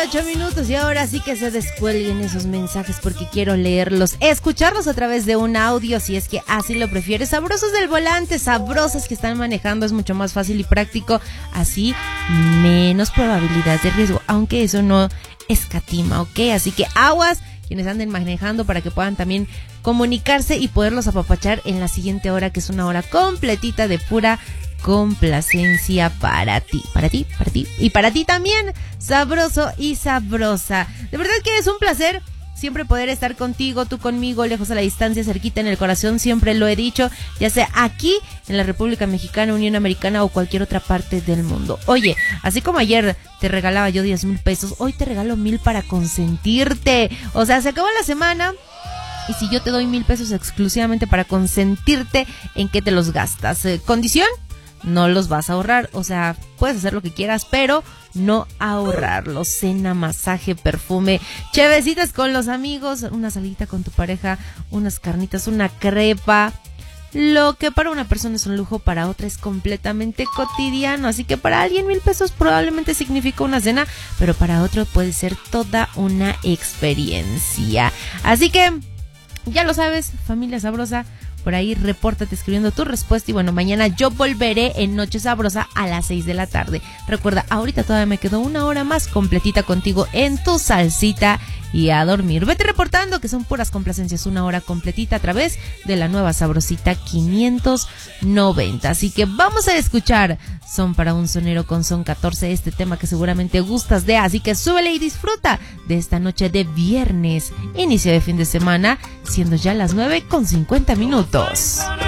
8 y ahora sí que se descuelguen esos mensajes porque quiero leerlos, escucharlos a través de un audio si es que así lo prefieres. Sabrosos del volante, sabrosas que están manejando, es mucho más fácil y práctico, así menos probabilidad de riesgo, aunque eso no escatima, ¿ok? Así que aguas quienes anden manejando para que puedan también comunicarse y poderlos apapachar en la siguiente hora, que es una hora completita de pura complacencia para ti y para ti también, sabroso y sabrosa. De verdad que es un placer siempre poder estar contigo, tú conmigo, lejos a la distancia, cerquita en el corazón, siempre lo he dicho, ya sea aquí en la República Mexicana, Unión Americana o cualquier otra parte del mundo. Oye, así como ayer te regalaba yo 10,000 pesos, hoy te regalo 1,000 para consentirte. O sea, se acabó la semana y si yo te doy 1,000 pesos exclusivamente para consentirte, ¿en qué te los gastas? ¿Condición? No los vas a ahorrar, o sea, puedes hacer lo que quieras, pero no ahorrarlos. Cena, masaje, perfume, chevecitas con los amigos, una salita con tu pareja, unas carnitas, una crepa. Lo que para una persona es un lujo, para otra es completamente cotidiano. Así que para alguien 1,000 pesos probablemente significa una cena, pero para otro puede ser toda una experiencia. Así que ya lo sabes, familia sabrosa. Por ahí repórtate escribiendo tu respuesta y bueno, mañana yo volveré en Noche Sabrosa a las 6 de la tarde. Recuerda, ahorita todavía me quedó una hora más completita contigo en tu salsita y a dormir. Vete reportando que son puras complacencias, una hora completita a través de la nueva Sabrosita 590. Así que vamos a escuchar Son para un sonero con Son 14, este tema que seguramente gustas de, así que súbele y disfruta de esta noche de viernes, inicio de fin de semana, siendo ya las 9:50.